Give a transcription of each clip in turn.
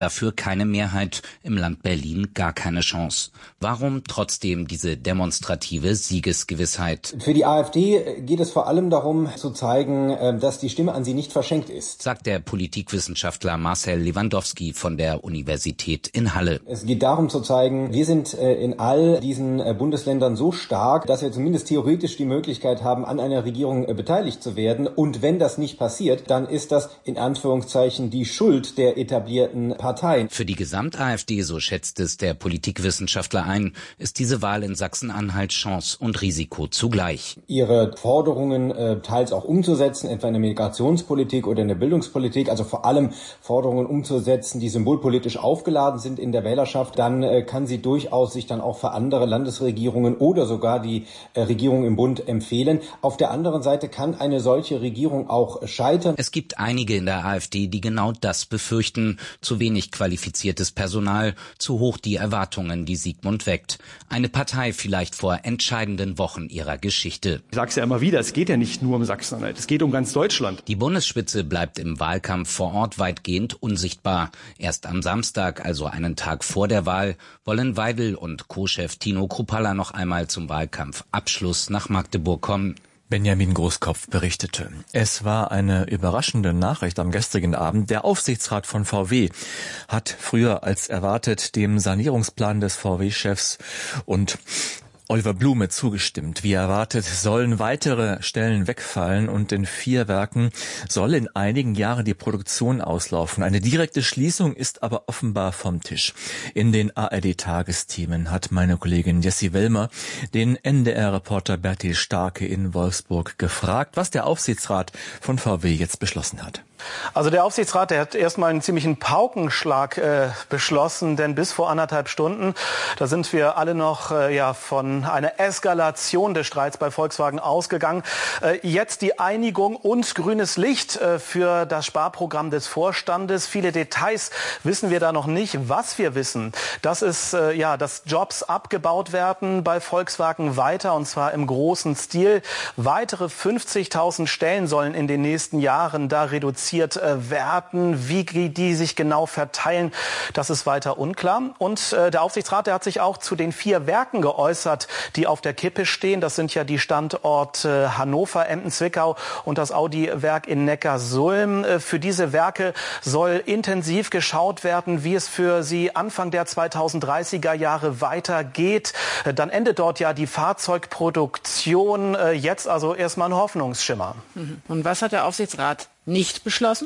Dafür keine Mehrheit, im Land Berlin gar keine Chance. Warum trotzdem diese demonstrative Siegesgewissheit? Für die AfD geht es vor allem darum zu zeigen, dass die Stimme an sie nicht verschenkt ist, sagt der Politikwissenschaftler Marcel Lewandowski von der Universität in Halle. Es geht darum zu zeigen, wir sind in all diesen Bundesländern so stark, dass wir zumindest theoretisch die Möglichkeit haben, an einer Regierung beteiligt zu werden. Und wenn das nicht passiert, dann ist das in Anführungszeichen die Schuld der etablierten Parteien. Für die Gesamt-AfD, so schätzt es der Politikwissenschaftler ein, ist diese Wahl in Sachsen-Anhalt Chance und Risiko zugleich. Ihre Forderungen teils auch umzusetzen, etwa in der Migrationspolitik oder in der Bildungspolitik, also vor allem Forderungen umzusetzen, die symbolpolitisch aufgeladen sind in der Wählerschaft, dann kann sie durchaus sich dann auch für andere Landesregierungen oder sogar die Regierung im Bund empfehlen. Auf der anderen Seite kann eine solche Regierung auch scheitern. Es gibt einige in der AfD, die genau das befürchten. Zu wenig qualifiziertes Personal, zu hoch die Erwartungen, die Sigmund weckt. Eine Partei vielleicht vor entscheidenden Wochen ihrer Geschichte. Ich sage es ja immer wieder, es geht ja nicht nur um Sachsen-Anhalt, es geht um ganz Deutschland. Die Bundesspitze bleibt im Wahlkampf vor Ort weitgehend unsichtbar. Erst am Samstag, also einen Tag vor der Wahl, wollen Weidel und Co-Chef Tino Kruppalla noch einmal zum Wahlkampfabschluss nach Magdeburg kommen. Benjamin Großkopf berichtete. Es war eine überraschende Nachricht am gestrigen Abend. Der Aufsichtsrat von VW hat früher als erwartet dem Sanierungsplan des VW-Chefs und Oliver Blume zugestimmt. Wie erwartet sollen weitere Stellen wegfallen und in 4 Werken soll in einigen Jahren die Produktion auslaufen. Eine direkte Schließung ist aber offenbar vom Tisch. In den ARD-Tagesthemen hat meine Kollegin Jessie Wellmer den NDR-Reporter Bertil Starke in Wolfsburg gefragt, was der Aufsichtsrat von VW jetzt beschlossen hat. Also der Aufsichtsrat, der hat erstmal einen ziemlichen Paukenschlag beschlossen, denn bis vor 1,5 Stunden, da sind wir alle noch von einer Eskalation des Streits bei Volkswagen ausgegangen. Jetzt die Einigung und grünes Licht für das Sparprogramm des Vorstandes. Viele Details wissen wir da noch nicht. Was wir wissen, das ist dass Jobs abgebaut werden bei Volkswagen weiter, und zwar im großen Stil. Weitere 50.000 Stellen sollen in den nächsten Jahren da reduziert werden. Wie die sich genau verteilen, das ist weiter unklar. Und der Aufsichtsrat, der hat sich auch zu den 4 Werken geäußert, die auf der Kippe stehen. Das sind ja die Standorte Hannover, Emden, Zwickau und das Audi-Werk in Neckarsulm. Für diese Werke soll intensiv geschaut werden, wie es für sie Anfang der 2030er Jahre weitergeht. Dann endet dort ja die Fahrzeugproduktion. Jetzt also erstmal ein Hoffnungsschimmer. Und was hat der Aufsichtsrat nicht beschlossen?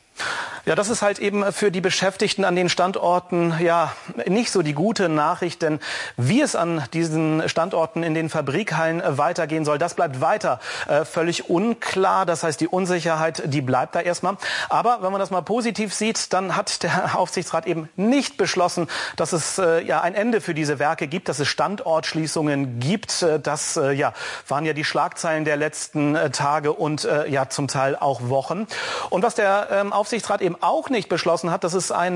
Ja, das ist halt eben für die Beschäftigten an den Standorten nicht so die gute Nachricht, denn wie es an diesen Standorten in den Fabrikhallen weitergehen soll, das bleibt weiter völlig unklar. Das heißt, die Unsicherheit, die bleibt da erstmal. Aber wenn man das mal positiv sieht, dann hat der Aufsichtsrat eben nicht beschlossen, dass es ein Ende für diese Werke gibt, dass es Standortschließungen gibt. Das waren ja die Schlagzeilen der letzten Tage und zum Teil auch Wochen. Und was der Aufsichtsrat eben auch nicht beschlossen hat, das ist ein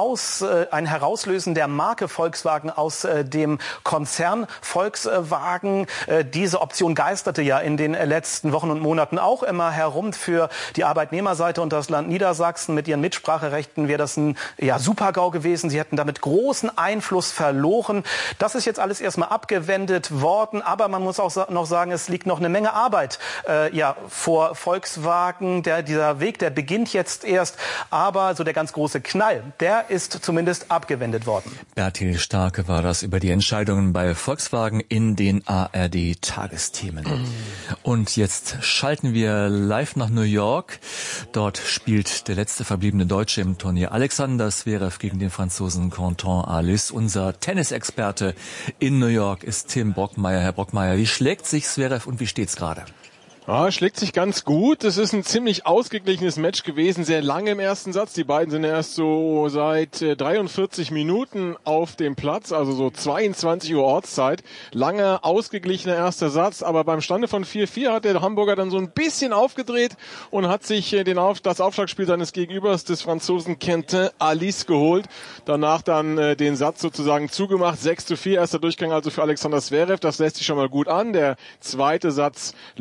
Herauslösen der Marke Volkswagen aus dem Konzern Volkswagen. Diese Option geisterte ja in den letzten Wochen und Monaten auch immer herum. Für die Arbeitnehmerseite und das Land Niedersachsen mit ihren Mitspracherechten wäre das ein Super-GAU gewesen. Sie hätten damit großen Einfluss verloren. Das ist jetzt alles erstmal abgewendet worden, aber man muss auch noch sagen, es liegt noch eine Menge Arbeit vor Volkswagen. Dieser Weg, der beginnt jetzt erst. Aber so der ganz große Knall, der ist zumindest abgewendet worden. Bertil Starke war das über die Entscheidungen bei Volkswagen in den ARD-Tagesthemen. Und jetzt schalten wir live nach New York. Dort spielt der letzte verbliebene Deutsche im Turnier Alexander Zverev gegen den Franzosen Quentin Halys. Unser Tennisexperte in New York ist Tim Brockmeier. Herr Brockmeier, wie schlägt sich Zverev und wie steht's gerade? Schlägt sich ganz gut. Es ist ein ziemlich ausgeglichenes Match gewesen, sehr lange im ersten Satz. Die beiden sind erst so seit 43 Minuten auf dem Platz, also so 22 Uhr Ortszeit. Lange, ausgeglichener erster Satz, aber beim Stande von 4-4 hat der Hamburger dann so ein bisschen aufgedreht und hat sich das Aufschlagspiel seines Gegenübers, des Franzosen Quentin Halys, geholt. Danach dann den Satz sozusagen zugemacht. 6-4, erster Durchgang also für Alexander Zverev. Das lässt sich schon mal gut an. Der zweite Satz läuft jetzt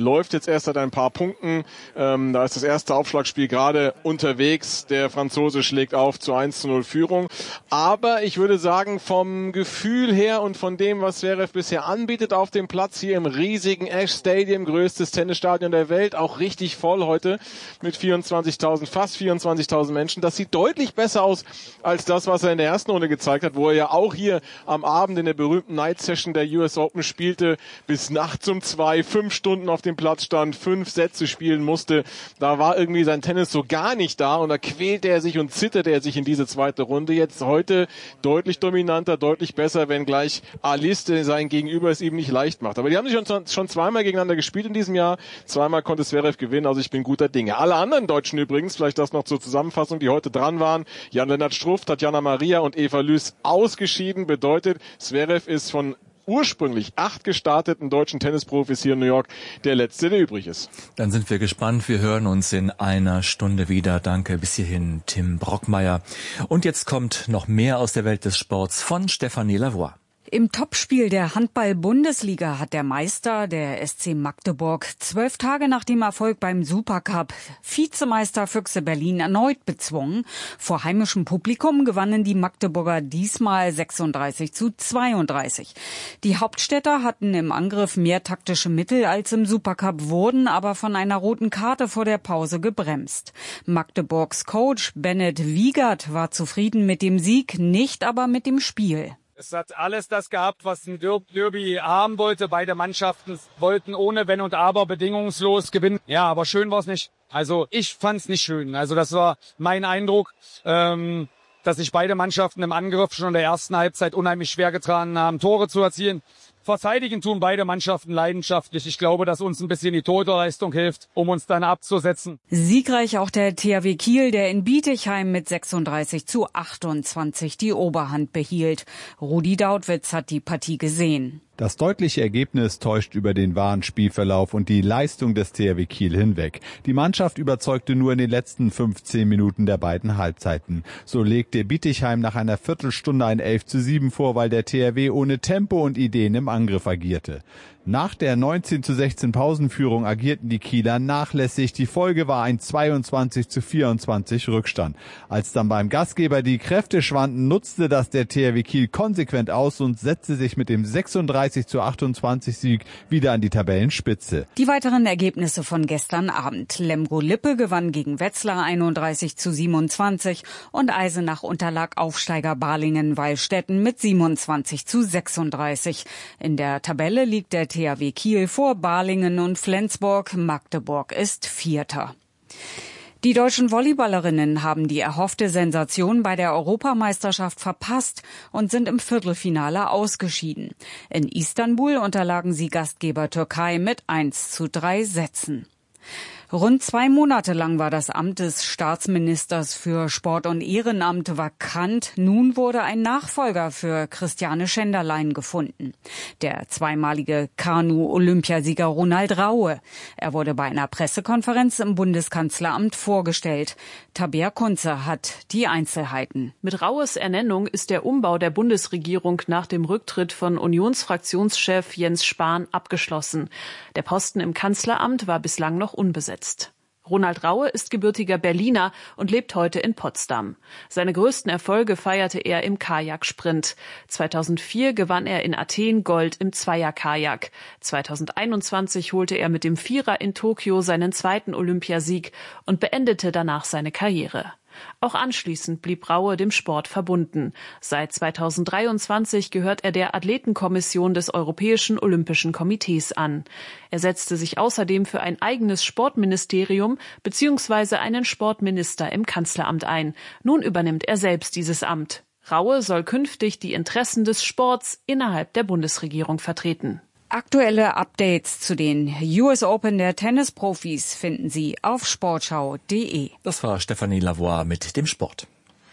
erst seit ein paar Punkten. Da ist das erste Aufschlagspiel gerade unterwegs. Der Franzose schlägt auf zu 1:0 Führung. Aber ich würde sagen, vom Gefühl her und von dem, was Zverev bisher anbietet auf dem Platz hier im riesigen Ash Stadium, größtes Tennisstadion der Welt, auch richtig voll heute mit fast 24.000 Menschen. Das sieht deutlich besser aus als das, was er in der ersten Runde gezeigt hat, wo er ja auch hier am Abend in der berühmten Night Session der US Open spielte, bis nachts um 2, 5 Stunden auf dem Platz stand, 5 Sätze spielen musste. Da war irgendwie sein Tennis so gar nicht da und da quälte er sich und zitterte er sich in diese zweite Runde. Jetzt heute deutlich dominanter, deutlich besser, wenngleich Aliste sein Gegenüber es ihm nicht leicht macht. Aber die haben sich schon zweimal gegeneinander gespielt in diesem Jahr. Zweimal konnte Zverev gewinnen, also ich bin guter Dinge. Alle anderen Deutschen übrigens, vielleicht das noch zur Zusammenfassung, die heute dran waren, Jan-Lennart Struff, Tatjana Maria und Eva Lüß ausgeschieden, bedeutet, Zverev ist von ursprünglich 8 gestarteten deutschen Tennisprofis hier in New York der letzte, der übrig ist. Dann sind wir gespannt. Wir hören uns in einer Stunde wieder. Danke bis hierhin, Tim Brockmeier. Und jetzt kommt noch mehr aus der Welt des Sports von Stefanie Lavoie. Im Topspiel der Handball-Bundesliga hat der Meister, der SC Magdeburg, 12 Tage nach dem Erfolg beim Supercup Vizemeister Füchse Berlin erneut bezwungen. Vor heimischem Publikum gewannen die Magdeburger diesmal 36:32. Die Hauptstädter hatten im Angriff mehr taktische Mittel als im Supercup, wurden aber von einer roten Karte vor der Pause gebremst. Magdeburgs Coach Bennett Wiegert war zufrieden mit dem Sieg, nicht aber mit dem Spiel. Es hat alles das gehabt, was ein Derby haben wollte. Beide Mannschaften wollten ohne Wenn und Aber bedingungslos gewinnen. Ja, aber schön war es nicht. Also ich fand es nicht schön. Also das war mein Eindruck, dass sich beide Mannschaften im Angriff schon in der ersten Halbzeit unheimlich schwer getan haben, Tore zu erzielen. Verteidigen tun beide Mannschaften leidenschaftlich. Ich glaube, dass uns ein bisschen die Torleistung hilft, um uns dann abzusetzen. Siegreich auch der THW Kiel, der in Bietigheim mit 36:28 die Oberhand behielt. Rudi Dautwitz hat die Partie gesehen. Das deutliche Ergebnis täuscht über den wahren Spielverlauf und die Leistung des THW Kiel hinweg. Die Mannschaft überzeugte nur in den letzten 15 Minuten der beiden Halbzeiten. So legte Bietigheim nach einer Viertelstunde ein 11:7 vor, weil der THW ohne Tempo und Ideen im Angriff agierte. Nach der 19:16 Pausenführung agierten die Kieler nachlässig. Die Folge war ein 22:24 Rückstand. Als dann beim Gastgeber die Kräfte schwanden, nutzte das der THW Kiel konsequent aus und setzte sich mit dem 36:28 Sieg wieder an die Tabellenspitze. Die weiteren Ergebnisse von gestern Abend. Lemgo-Lippe gewann gegen Wetzlar 31:27 und Eisenach unterlag Aufsteiger Balingen-Wallstätten mit 27:36. In der Tabelle liegt der THW Kiel vor Balingen und Flensburg. Magdeburg ist Vierter. Die deutschen Volleyballerinnen haben die erhoffte Sensation bei der Europameisterschaft verpasst und sind im Viertelfinale ausgeschieden. In Istanbul unterlagen sie Gastgeber Türkei mit 1:3 Sätzen. Rund 2 Monate lang war das Amt des Staatsministers für Sport und Ehrenamt vakant. Nun wurde ein Nachfolger für Christiane Schenderlein gefunden. Der zweimalige Kanu-Olympiasieger Ronald Raue. Er wurde bei einer Pressekonferenz im Bundeskanzleramt vorgestellt. Tabea Kunze hat die Einzelheiten. Mit Raues Ernennung ist der Umbau der Bundesregierung nach dem Rücktritt von Unionsfraktionschef Jens Spahn abgeschlossen. Der Posten im Kanzleramt war bislang noch unbesetzt. Ronald Raue ist gebürtiger Berliner und lebt heute in Potsdam. Seine größten Erfolge feierte er im Kajaksprint. 2004 gewann er in Athen Gold im Zweierkajak. 2021 holte er mit dem Vierer in Tokio seinen zweiten Olympiasieg und beendete danach seine Karriere. Auch anschließend blieb Raue dem Sport verbunden. Seit 2023 gehört er der Athletenkommission des Europäischen Olympischen Komitees an. Er setzte sich außerdem für ein eigenes Sportministerium bzw. einen Sportminister im Kanzleramt ein. Nun übernimmt er selbst dieses Amt. Raue soll künftig die Interessen des Sports innerhalb der Bundesregierung vertreten. Aktuelle Updates zu den US Open der Tennisprofis finden Sie auf sportschau.de. Das war Stefanie Lavoie mit dem Sport.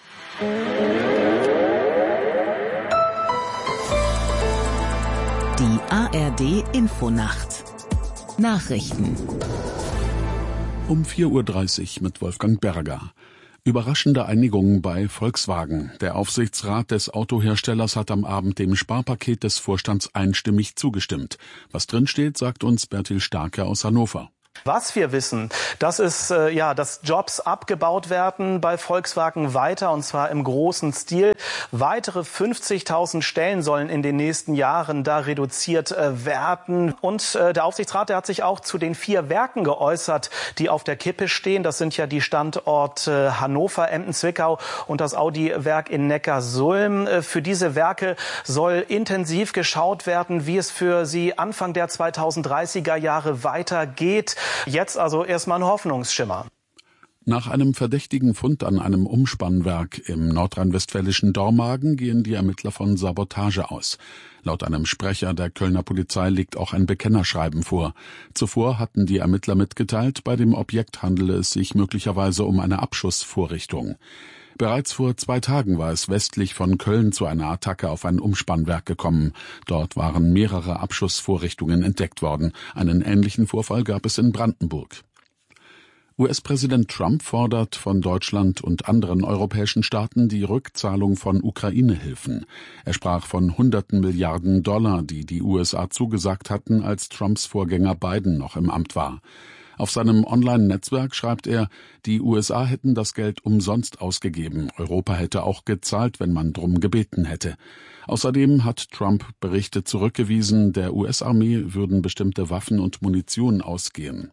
Die ARD Infonacht. Nachrichten. Um 4:30 Uhr mit Wolfgang Berger. Überraschende Einigung bei Volkswagen. Der Aufsichtsrat des Autoherstellers hat am Abend dem Sparpaket des Vorstands einstimmig zugestimmt. Was drinsteht, sagt uns Bertil Starke aus Hannover. Was wir wissen, das ist, dass Jobs abgebaut werden bei Volkswagen weiter, und zwar im großen Stil. Weitere 50.000 Stellen sollen in den nächsten Jahren da reduziert werden. Und der Aufsichtsrat, der hat sich auch zu den 4 Werken geäußert, die auf der Kippe stehen. Das sind ja die Standorte Hannover, Emden, Zwickau und das Audi-Werk in Neckarsulm. Für diese Werke soll intensiv geschaut werden, wie es für sie Anfang der 2030er Jahre weitergeht. Jetzt also erstmal ein Hoffnungsschimmer. Nach einem verdächtigen Fund an einem Umspannwerk im nordrhein-westfälischen Dormagen gehen die Ermittler von Sabotage aus. Laut einem Sprecher der Kölner Polizei liegt auch ein Bekennerschreiben vor. Zuvor hatten die Ermittler mitgeteilt, bei dem Objekt handele es sich möglicherweise um eine Abschussvorrichtung. Bereits vor 2 Tagen war es westlich von Köln zu einer Attacke auf ein Umspannwerk gekommen. Dort waren mehrere Abschussvorrichtungen entdeckt worden. Einen ähnlichen Vorfall gab es in Brandenburg. US-Präsident Trump fordert von Deutschland und anderen europäischen Staaten die Rückzahlung von Ukraine-Hilfen. Er sprach von hunderten Milliarden $, die die USA zugesagt hatten, als Trumps Vorgänger Biden noch im Amt war. Auf seinem Online-Netzwerk schreibt er, die USA hätten das Geld umsonst ausgegeben, Europa hätte auch gezahlt, wenn man drum gebeten hätte. Außerdem hat Trump Berichte zurückgewiesen, der US-Armee würden bestimmte Waffen und Munition ausgehen.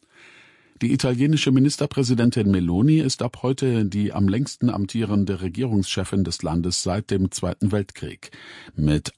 Die italienische Ministerpräsidentin Meloni ist ab heute die am längsten amtierende Regierungschefin des Landes seit dem Zweiten Weltkrieg. Mit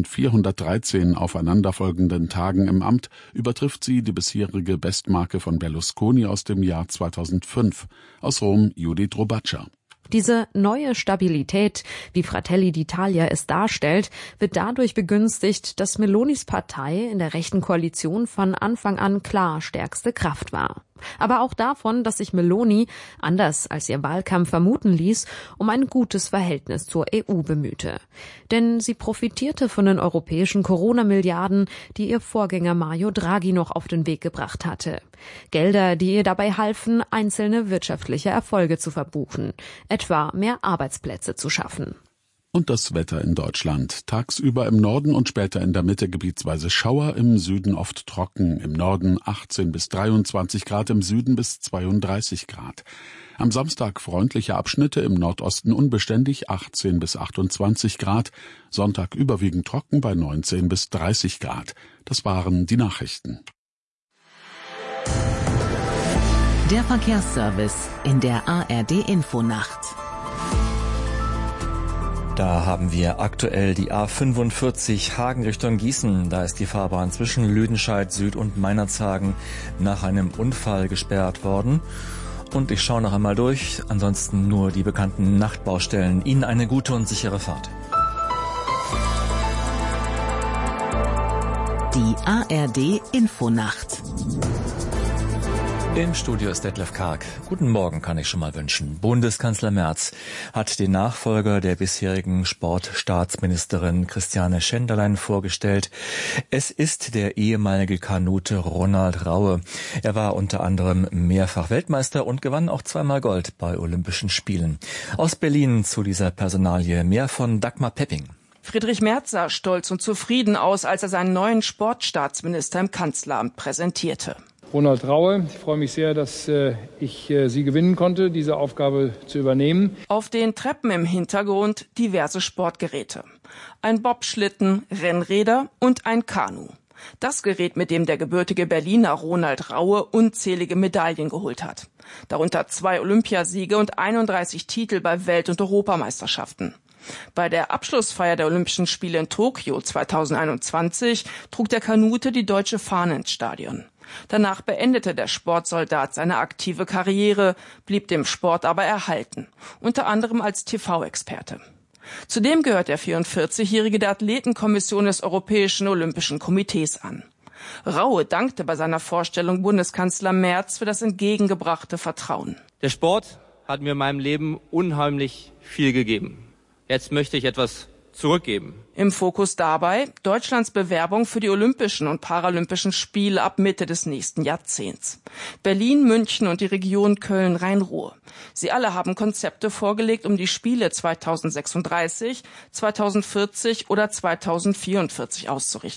1413 aufeinanderfolgenden Tagen im Amt übertrifft sie die bisherige Bestmarke von Berlusconi aus dem Jahr 2005. Aus Rom Judith Robaccia. Diese neue Stabilität, wie Fratelli d'Italia es darstellt, wird dadurch begünstigt, dass Melonis Partei in der rechten Koalition von Anfang an klar stärkste Kraft war. Aber auch davon, dass sich Meloni, anders als ihr Wahlkampf vermuten ließ, um ein gutes Verhältnis zur EU bemühte. Denn sie profitierte von den europäischen Corona-Milliarden, die ihr Vorgänger Mario Draghi noch auf den Weg gebracht hatte. Gelder, die ihr dabei halfen, einzelne wirtschaftliche Erfolge zu verbuchen, etwa mehr Arbeitsplätze zu schaffen. Und das Wetter in Deutschland. Tagsüber im Norden und später in der Mitte gebietsweise Schauer, im Süden oft trocken, im Norden 18 bis 23 Grad, im Süden bis 32 Grad. Am Samstag freundliche Abschnitte, im Nordosten unbeständig 18 bis 28 Grad, Sonntag überwiegend trocken bei 19 bis 30 Grad. Das waren die Nachrichten. Der Verkehrsservice in der ARD Infonacht. Da haben wir aktuell die A45 Hagen Richtung Gießen. Da ist die Fahrbahn zwischen Lüdenscheid Süd und Meinerzhagen nach einem Unfall gesperrt worden. Und ich schaue noch einmal durch. Ansonsten nur die bekannten Nachtbaustellen. Ihnen eine gute und sichere Fahrt. Die ARD Infonacht. Im Studio ist Detlef Karg. Guten Morgen kann ich schon mal wünschen. Bundeskanzler Merz hat den Nachfolger der bisherigen Sportstaatsministerin Christiane Schenderlein vorgestellt. Es ist der ehemalige Kanute Ronald Raue. Er war unter anderem mehrfach Weltmeister und gewann auch 2-mal Gold bei Olympischen Spielen. Aus Berlin zu dieser Personalie mehr von Dagmar Pepping. Friedrich Merz sah stolz und zufrieden aus, als er seinen neuen Sportstaatsminister im Kanzleramt präsentierte. Ronald Raue, ich freue mich sehr, dass ich Sie gewinnen konnte, diese Aufgabe zu übernehmen. Auf den Treppen im Hintergrund diverse Sportgeräte. Ein Bobschlitten, Rennräder und ein Kanu. Das Gerät, mit dem der gebürtige Berliner Ronald Raue unzählige Medaillen geholt hat. Darunter 2 Olympiasiege und 31 Titel bei Welt- und Europameisterschaften. Bei der Abschlussfeier der Olympischen Spiele in Tokio 2021 trug der Kanute die deutsche Fahne ins Stadion. Danach beendete der Sportsoldat seine aktive Karriere, blieb dem Sport aber erhalten, unter anderem als TV-Experte. Zudem gehört der 44-Jährige der Athletenkommission des Europäischen Olympischen Komitees an. Raue dankte bei seiner Vorstellung Bundeskanzler Merz für das entgegengebrachte Vertrauen. Der Sport hat mir in meinem Leben unheimlich viel gegeben. Jetzt möchte ich etwas zurückgeben. Im Fokus dabei Deutschlands Bewerbung für die Olympischen und Paralympischen Spiele ab Mitte des nächsten Jahrzehnts. Berlin, München und die Region Köln-Rhein-Ruhr. Sie alle haben Konzepte vorgelegt, um die Spiele 2036, 2040 oder 2044 auszurichten.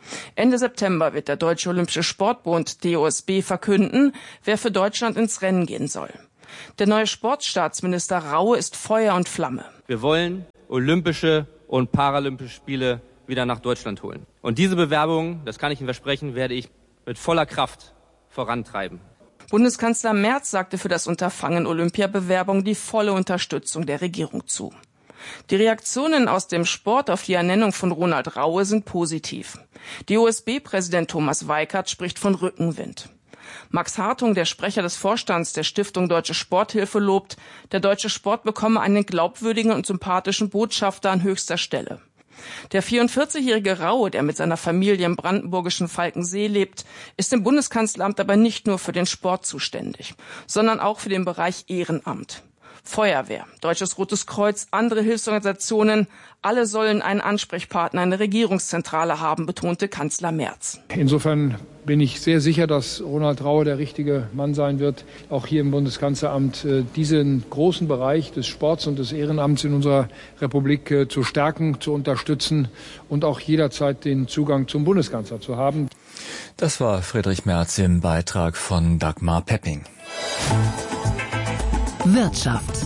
Ende September wird der Deutsche Olympische Sportbund DOSB verkünden, wer für Deutschland ins Rennen gehen soll. Der neue Sportstaatsminister Raue ist Feuer und Flamme. Wir wollen Olympische und Paralympische Spiele wieder nach Deutschland holen. Und diese Bewerbung, das kann ich Ihnen versprechen, werde ich mit voller Kraft vorantreiben. Bundeskanzler Merz sagte für das Unterfangen Olympiabewerbung die volle Unterstützung der Regierung zu. Die Reaktionen aus dem Sport auf die Ernennung von Ronald Raue sind positiv. DOSB-Präsident Thomas Weikert spricht von Rückenwind. Max Hartung, der Sprecher des Vorstands der Stiftung Deutsche Sporthilfe, lobt, der deutsche Sport bekomme einen glaubwürdigen und sympathischen Botschafter an höchster Stelle. Der 44-jährige Raue, der mit seiner Familie im brandenburgischen Falkensee lebt, ist im Bundeskanzleramt aber nicht nur für den Sport zuständig, sondern auch für den Bereich Ehrenamt. Feuerwehr, Deutsches Rotes Kreuz, andere Hilfsorganisationen, alle sollen einen Ansprechpartner in der Regierungszentrale haben, betonte Kanzler Merz. Insofern bin ich sehr sicher, dass Ronald Raue der richtige Mann sein wird, auch hier im Bundeskanzleramt diesen großen Bereich des Sports und des Ehrenamts in unserer Republik zu stärken, zu unterstützen und auch jederzeit den Zugang zum Bundeskanzler zu haben. Das war Friedrich Merz im Beitrag von Dagmar Pepping. Wirtschaft.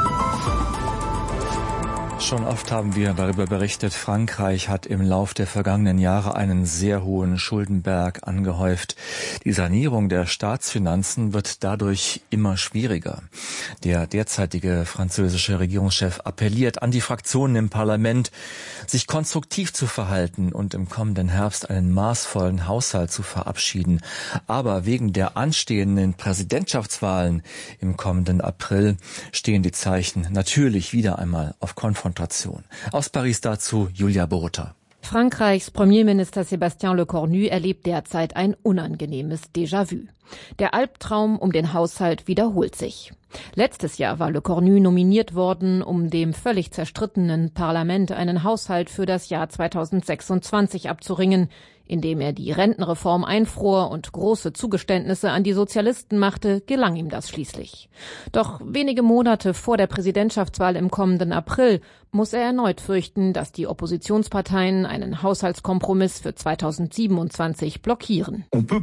Schon oft haben wir darüber berichtet, Frankreich hat im Lauf der vergangenen Jahre einen sehr hohen Schuldenberg angehäuft. Die Sanierung der Staatsfinanzen wird dadurch immer schwieriger. Der derzeitige französische Regierungschef appelliert an die Fraktionen im Parlament, sich konstruktiv zu verhalten und im kommenden Herbst einen maßvollen Haushalt zu verabschieden. Aber wegen der anstehenden Präsidentschaftswahlen im kommenden April stehen die Zeichen natürlich wieder einmal auf Konfrontation. Aus Paris dazu Julia Borutta. Frankreichs Premierminister Sébastien Lecornu erlebt derzeit ein unangenehmes Déjà-vu. Der Albtraum um den Haushalt wiederholt sich. Letztes Jahr war Lecornu nominiert worden, um dem völlig zerstrittenen Parlament einen Haushalt für das Jahr 2026 abzuringen, indem er die Rentenreform einfror und große Zugeständnisse an die Sozialisten machte, gelang ihm das schließlich. Doch wenige Monate vor der Präsidentschaftswahl im kommenden April muss er erneut fürchten, dass die Oppositionsparteien einen Haushaltskompromiss für 2027 blockieren.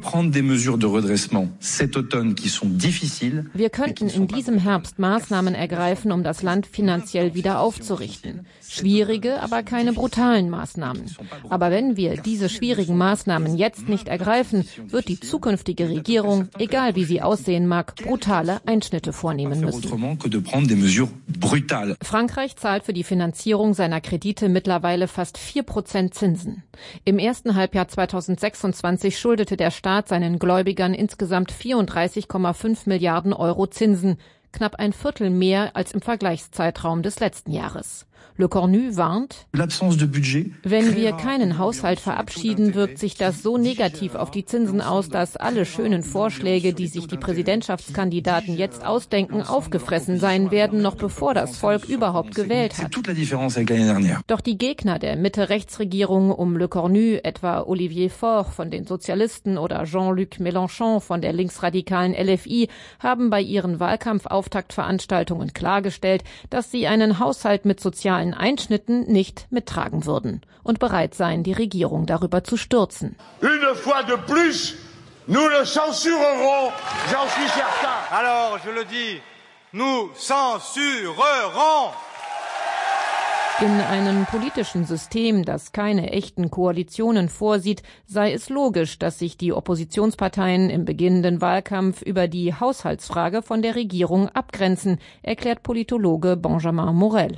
Wir könnten in diesem Herbst Maßnahmen ergreifen, um das Land finanziell wieder aufzurichten. Schwierige, aber keine brutalen Maßnahmen. Aber wenn wir diese schwierigen Maßnahmen jetzt nicht ergreifen, wird die zukünftige Regierung, egal wie sie aussehen mag, brutale Einschnitte vornehmen müssen. Frankreich zahlt für die Finanzierung seiner Kredite mittlerweile fast 4% Zinsen. Im ersten Halbjahr 2026 schuldete der Staat seinen Gläubigern insgesamt 34,5 Milliarden Euro Zinsen, knapp ein Viertel mehr als im Vergleichszeitraum des letzten Jahres. Lecornu warnt, wenn wir keinen Haushalt verabschieden, wirkt sich das so negativ auf die Zinsen aus, dass alle schönen Vorschläge, die sich die Präsidentschaftskandidaten jetzt ausdenken, aufgefressen sein werden, noch bevor das Volk überhaupt gewählt hat. Doch die Gegner der Mitte-Rechts-Regierung um Lecornu, etwa Olivier Faure von den Sozialisten oder Jean-Luc Mélenchon von der linksradikalen LFI, haben bei ihren Wahlkampfauftaktveranstaltungen klargestellt, dass sie einen Haushalt mit sozialen Einschnitten nicht mittragen würden und bereit seien, die Regierung darüber zu stürzen. Une fois de plus, nous le censurerons, j'en suis certain. Alors, je le dis, nous censurerons. In einem politischen System, das keine echten Koalitionen vorsieht, sei es logisch, dass sich die Oppositionsparteien im beginnenden Wahlkampf über die Haushaltsfrage von der Regierung abgrenzen, erklärt Politologe Benjamin Morel.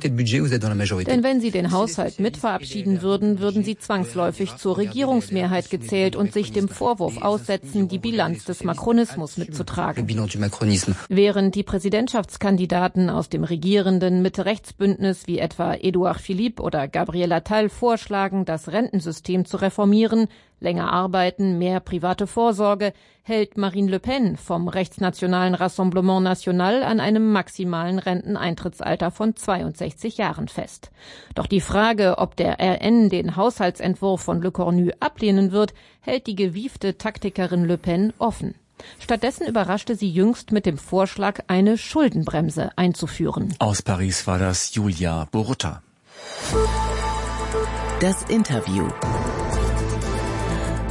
Denn wenn sie den Haushalt mitverabschieden würden, würden sie zwangsläufig zur Regierungsmehrheit gezählt und sich dem Vorwurf aussetzen, die Bilanz des Makronismus mitzutragen. Während die Präsidentschaftskandidaten aus dem regierenden Mitte-Rechts-Bündnis wie etwa Edouard Philippe oder Gabriel Attal vorschlagen, das Rentensystem zu reformieren, länger arbeiten, mehr private Vorsorge, hält Marine Le Pen vom rechtsnationalen Rassemblement National an einem maximalen Renteneintrittsalter von 62 Jahren fest. Doch die Frage, ob der RN den Haushaltsentwurf von Lecornu ablehnen wird, hält die gewiefte Taktikerin Le Pen offen. Stattdessen überraschte sie jüngst mit dem Vorschlag, eine Schuldenbremse einzuführen. Aus Paris war das Julia Borutta. Das Interview.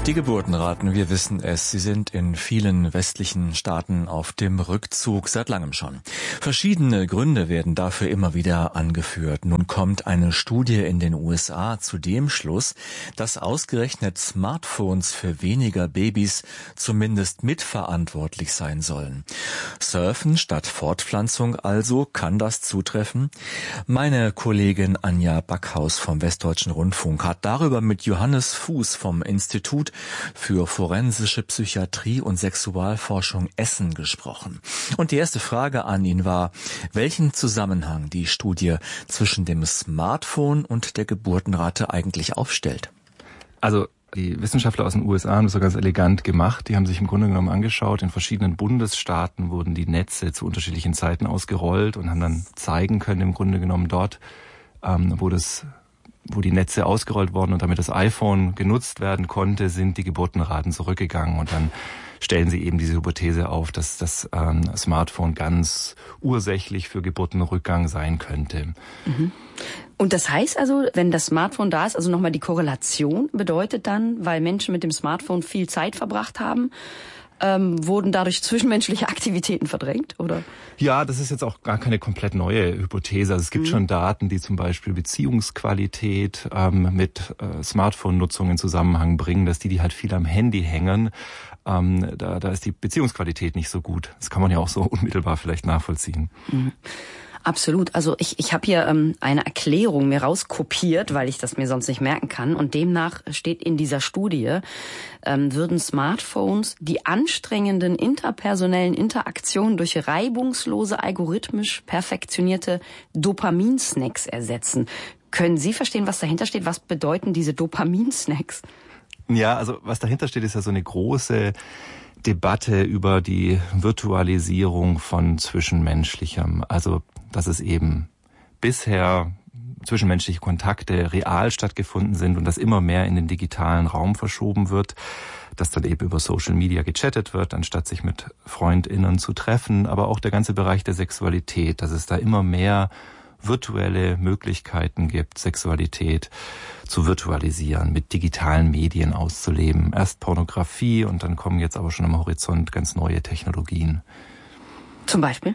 Die Geburtenraten, wir wissen es, sie sind in vielen westlichen Staaten auf dem Rückzug, seit langem schon. Verschiedene Gründe werden dafür immer wieder angeführt. Nun kommt eine Studie in den USA zu dem Schluss, dass ausgerechnet Smartphones für weniger Babys zumindest mitverantwortlich sein sollen. Surfen statt Fortpflanzung also, kann das zutreffen? Meine Kollegin Anja Backhaus vom Westdeutschen Rundfunk hat darüber mit Johannes Fuß vom Institut für forensische Psychiatrie und Sexualforschung Essen gesprochen. Und die erste Frage an ihn war, welchen Zusammenhang die Studie zwischen dem Smartphone und der Geburtenrate eigentlich aufstellt. Also die Wissenschaftler aus den USA haben das so ganz elegant gemacht. Die haben sich im Grunde genommen angeschaut, in verschiedenen Bundesstaaten wurden die Netze zu unterschiedlichen Zeiten ausgerollt und haben dann zeigen können, im Grunde genommen dort, wo die Netze ausgerollt wurden und damit das iPhone genutzt werden konnte, sind die Geburtenraten zurückgegangen. Und dann stellen sie eben diese Hypothese auf, dass das Smartphone ganz ursächlich für Geburtenrückgang sein könnte. Mhm. Und das heißt also, wenn das Smartphone da ist, also nochmal die Korrelation bedeutet dann, weil Menschen mit dem Smartphone viel Zeit verbracht haben, wurden dadurch zwischenmenschliche Aktivitäten verdrängt, oder? Ja, das ist jetzt auch gar keine komplett neue Hypothese. Also es gibt schon Daten, die zum Beispiel Beziehungsqualität mit Smartphone-Nutzung in Zusammenhang bringen, dass die halt viel am Handy hängen. Da ist die Beziehungsqualität nicht so gut. Das kann man ja auch so unmittelbar vielleicht nachvollziehen. Mhm. Absolut. Also ich habe hier eine Erklärung mir rauskopiert, weil ich das mir sonst nicht merken kann. Und demnach steht in dieser Studie, würden Smartphones die anstrengenden interpersonellen Interaktionen durch reibungslose, algorithmisch perfektionierte Dopaminsnacks ersetzen. Können Sie verstehen, was dahinter steht? Was bedeuten diese Dopaminsnacks? Ja, also was dahinter steht, ist ja so eine große Debatte über die Virtualisierung von Zwischenmenschlichem. Also, dass es eben bisher zwischenmenschliche Kontakte real stattgefunden sind und dass immer mehr in den digitalen Raum verschoben wird, dass dann eben über Social Media gechattet wird, anstatt sich mit FreundInnen zu treffen, aber auch der ganze Bereich der Sexualität, dass es da immer mehr virtuelle Möglichkeiten gibt, Sexualität zu virtualisieren, mit digitalen Medien auszuleben. Erst Pornografie und dann kommen jetzt aber schon am Horizont ganz neue Technologien. Zum Beispiel?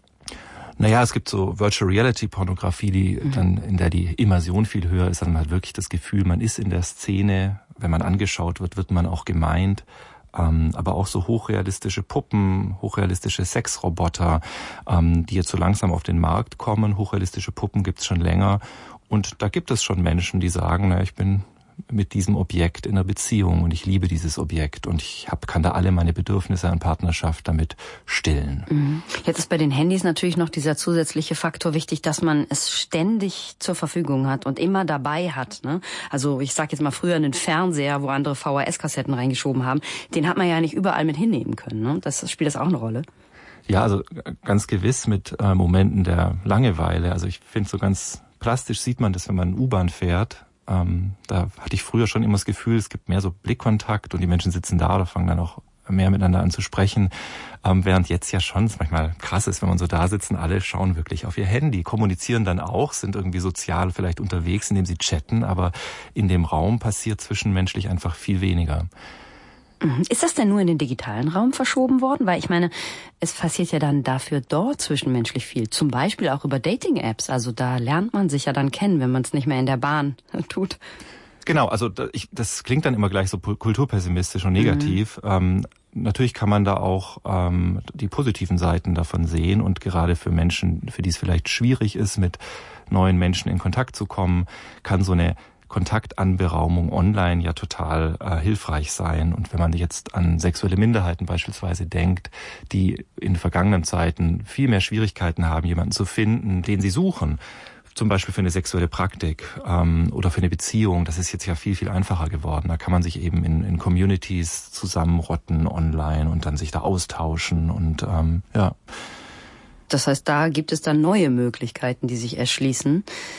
Naja, es gibt so Virtual Reality Pornografie, die dann, in der die Immersion viel höher ist, dann hat man wirklich das Gefühl, man ist in der Szene, wenn man angeschaut wird, wird man auch gemeint. Aber auch so hochrealistische Puppen, hochrealistische Sexroboter, die jetzt so langsam auf den Markt kommen. Hochrealistische Puppen gibt's schon länger. Und da gibt es schon Menschen, die sagen, ich bin mit diesem Objekt in einer Beziehung und ich liebe dieses Objekt und ich kann da alle meine Bedürfnisse an Partnerschaft damit stillen. Mhm. Jetzt ist bei den Handys natürlich noch dieser zusätzliche Faktor wichtig, dass man es ständig zur Verfügung hat und immer dabei hat. Ne? Also ich sage jetzt mal früher einen Fernseher, wo andere VHS-Kassetten reingeschoben haben, den hat man ja nicht überall mit hinnehmen können. Ne? Spielt das auch eine Rolle? Ja, also ganz gewiss mit Momenten der Langeweile. Also ich finde, so ganz plastisch sieht man das, wenn man U-Bahn fährt. Da hatte ich früher schon immer das Gefühl, es gibt mehr so Blickkontakt und die Menschen sitzen da oder fangen dann auch mehr miteinander an zu sprechen. Während jetzt ja schon es manchmal krass ist, wenn man so da sitzen, alle schauen wirklich auf ihr Handy, kommunizieren dann auch, sind irgendwie sozial vielleicht unterwegs, indem sie chatten, aber in dem Raum passiert zwischenmenschlich einfach viel weniger. Ist das denn nur in den digitalen Raum verschoben worden? Weil ich meine, es passiert ja dann dafür dort zwischenmenschlich viel. Zum Beispiel auch über Dating-Apps. Also da lernt man sich ja dann kennen, wenn man es nicht mehr in der Bahn tut. Genau, also das klingt dann immer gleich so kulturpessimistisch und negativ. Natürlich kann man da auch die positiven Seiten davon sehen. Und gerade für Menschen, für die es vielleicht schwierig ist, mit neuen Menschen in Kontakt zu kommen, kann so eine Kontaktanberaumung online ja total hilfreich sein. Und wenn man jetzt an sexuelle Minderheiten beispielsweise denkt, die in vergangenen Zeiten viel mehr Schwierigkeiten haben, jemanden zu finden, den sie suchen, zum Beispiel für eine sexuelle Praktik oder für eine Beziehung, das ist jetzt ja viel, viel einfacher geworden. Da kann man sich eben in Communities zusammenrotten online und dann sich da austauschen und ja. Das heißt, da gibt es dann neue Möglichkeiten, die sich erschließen.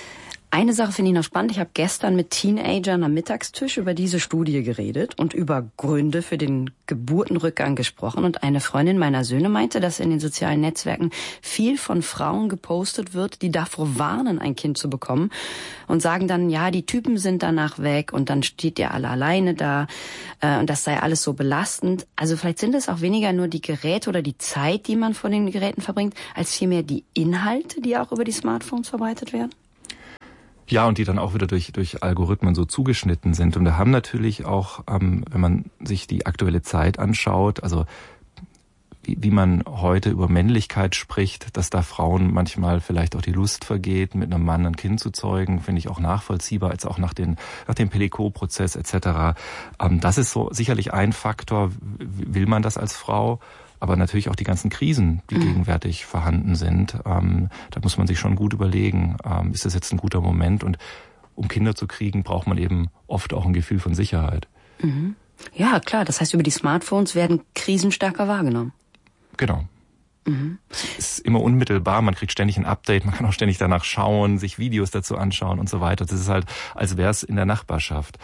Eine Sache finde ich noch spannend. Ich habe gestern mit Teenagern am Mittagstisch über diese Studie geredet und über Gründe für den Geburtenrückgang gesprochen. Und eine Freundin meiner Söhne meinte, dass in den sozialen Netzwerken viel von Frauen gepostet wird, die davor warnen, ein Kind zu bekommen und sagen dann, ja, die Typen sind danach weg und dann steht ihr alle alleine da und das sei alles so belastend. Also vielleicht sind es auch weniger nur die Geräte oder die Zeit, die man vor den Geräten verbringt, als vielmehr die Inhalte, die auch über die Smartphones verbreitet werden. Ja, und die dann auch wieder durch Algorithmen so zugeschnitten sind. Und wir haben natürlich auch, wenn man sich die aktuelle Zeit anschaut, also wie man heute über Männlichkeit spricht, dass da Frauen manchmal vielleicht auch die Lust vergeht, mit einem Mann ein Kind zu zeugen, finde ich auch nachvollziehbar, als auch nach dem Pellico-Prozess etc. Das ist so sicherlich ein Faktor, will man das als Frau? Aber natürlich auch die ganzen Krisen, die gegenwärtig vorhanden sind. Da muss man sich schon gut überlegen, ist das jetzt ein guter Moment? Und um Kinder zu kriegen, braucht man eben oft auch ein Gefühl von Sicherheit. Mhm. Ja, klar. Das heißt, über die Smartphones werden Krisen stärker wahrgenommen. Genau. Es ist immer unmittelbar, man kriegt ständig ein Update, man kann auch ständig danach schauen, sich Videos dazu anschauen und so weiter. Das ist halt, als wäre es in der Nachbarschaft.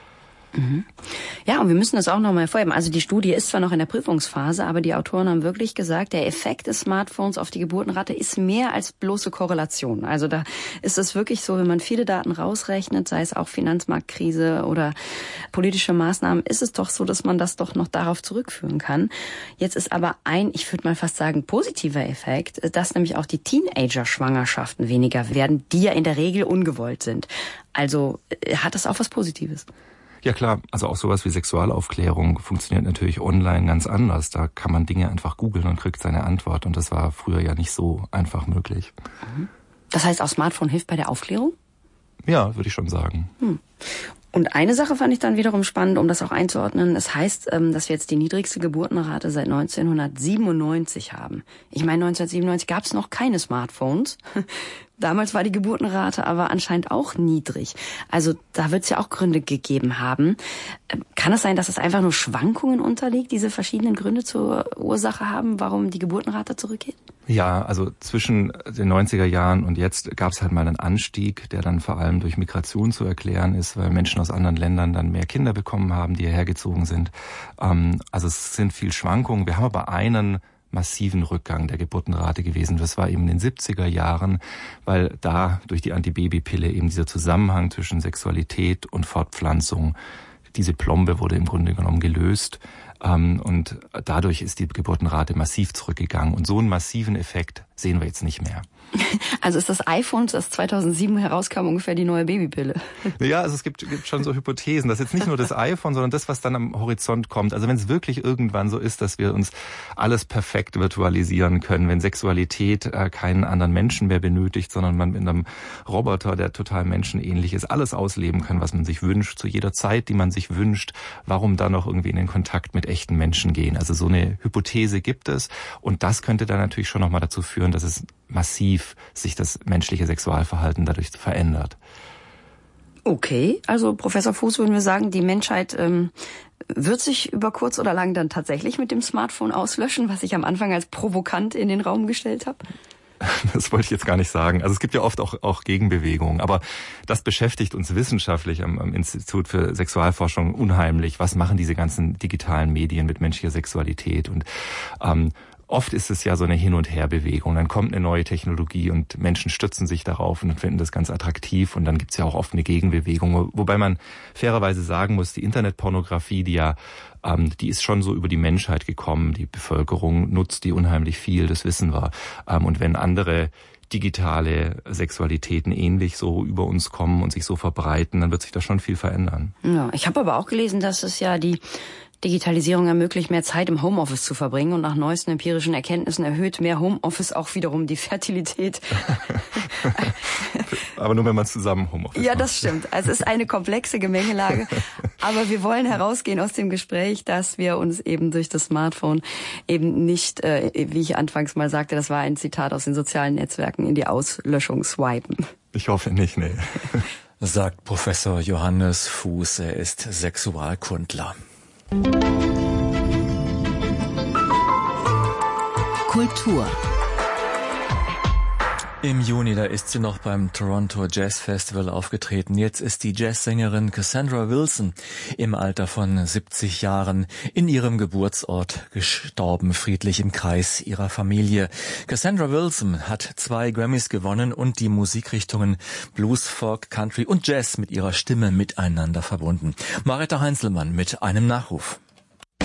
Ja, und wir müssen das auch nochmal hervorheben. Also die Studie ist zwar noch in der Prüfungsphase, aber die Autoren haben wirklich gesagt, der Effekt des Smartphones auf die Geburtenrate ist mehr als bloße Korrelation. Also da ist es wirklich so, wenn man viele Daten rausrechnet, sei es auch Finanzmarktkrise oder politische Maßnahmen, ist es doch so, dass man das doch noch darauf zurückführen kann. Jetzt ist aber ich würde mal fast sagen, positiver Effekt, dass nämlich auch die Teenager-Schwangerschaften weniger werden, die ja in der Regel ungewollt sind. Also hat das auch was Positives? Ja klar, also auch sowas wie Sexualaufklärung funktioniert natürlich online ganz anders. Da kann man Dinge einfach googeln und kriegt seine Antwort. Und das war früher ja nicht so einfach möglich. Das heißt, auch Smartphone hilft bei der Aufklärung? Ja, würde ich schon sagen. Und eine Sache fand ich dann wiederum spannend, um das auch einzuordnen. Es heißt, dass wir jetzt die niedrigste Geburtenrate seit 1997 haben. Ich meine, 1997 gab es noch keine Smartphones. Damals war die Geburtenrate aber anscheinend auch niedrig. Also da wird es ja auch Gründe gegeben haben. Kann es sein, dass es einfach nur Schwankungen unterliegt, diese verschiedenen Gründe zur Ursache haben, warum die Geburtenrate zurückgeht? Ja, also zwischen den 90er Jahren und jetzt gab es halt mal einen Anstieg, der dann vor allem durch Migration zu erklären ist, weil Menschen aus anderen Ländern dann mehr Kinder bekommen haben, die hierher gezogen sind. Also es sind viel Schwankungen. Wir haben aber einen massiven Rückgang der Geburtenrate gewesen. Das war eben in den 70er Jahren, weil da durch die Antibabypille eben dieser Zusammenhang zwischen Sexualität und Fortpflanzung, diese Plombe wurde im Grunde genommen gelöst. Und dadurch ist die Geburtenrate massiv zurückgegangen. Und so einen massiven Effekt sehen wir jetzt nicht mehr. Also ist das iPhone, das 2007 herauskam, ungefähr die neue Babypille? Ja, also es gibt schon so Hypothesen. Das ist jetzt nicht nur das iPhone, sondern das, was dann am Horizont kommt. Also wenn es wirklich irgendwann so ist, dass wir uns alles perfekt virtualisieren können, wenn Sexualität keinen anderen Menschen mehr benötigt, sondern man mit einem Roboter, der total menschenähnlich ist, alles ausleben kann, was man sich wünscht, zu jeder Zeit, die man sich wünscht, warum dann noch irgendwie in den Kontakt mit echten Menschen gehen? Also so eine Hypothese gibt es. Und das könnte dann natürlich schon nochmal dazu führen, dass es massiv sich das menschliche Sexualverhalten dadurch verändert. Okay, also Professor Fuß, würden wir sagen, die Menschheit wird sich über kurz oder lang dann tatsächlich mit dem Smartphone auslöschen, was ich am Anfang als provokant in den Raum gestellt habe? Das wollte ich jetzt gar nicht sagen. Also es gibt ja oft auch Gegenbewegungen, aber das beschäftigt uns wissenschaftlich am Institut für Sexualforschung unheimlich. Was machen diese ganzen digitalen Medien mit menschlicher Sexualität? Und oft ist es ja so eine Hin- und Herbewegung. Dann kommt eine neue Technologie und Menschen stützen sich darauf und finden das ganz attraktiv. Und dann gibt's ja auch oft eine Gegenbewegung. Wobei man fairerweise sagen muss, die Internetpornografie, die ist schon so über die Menschheit gekommen. Die Bevölkerung nutzt die unheimlich viel, das wissen wir. Und wenn andere digitale Sexualitäten ähnlich so über uns kommen und sich so verbreiten, dann wird sich da schon viel verändern. Ja, ich habe aber auch gelesen, dass es ja die Digitalisierung ermöglicht, mehr Zeit im Homeoffice zu verbringen und nach neuesten empirischen Erkenntnissen erhöht mehr Homeoffice auch wiederum die Fertilität. Aber nur, wenn man zusammen Homeoffice macht. Ja, das stimmt. Also es ist eine komplexe Gemengelage. Aber wir wollen herausgehen aus dem Gespräch, dass wir uns eben durch das Smartphone eben nicht, wie ich anfangs mal sagte, das war ein Zitat aus den sozialen Netzwerken, in die Auslöschung swipen. Ich hoffe nicht, nee. Sagt Professor Johannes Fuß, er ist Sexualkundler. Kultur. Im Juni, da ist sie noch beim Toronto Jazz Festival aufgetreten. Jetzt ist die Jazzsängerin Cassandra Wilson im Alter von 70 Jahren in ihrem Geburtsort gestorben, friedlich im Kreis ihrer Familie. Cassandra Wilson hat 2 Grammys gewonnen und die Musikrichtungen Blues, Folk, Country und Jazz mit ihrer Stimme miteinander verbunden. Marita Heinzelmann mit einem Nachruf.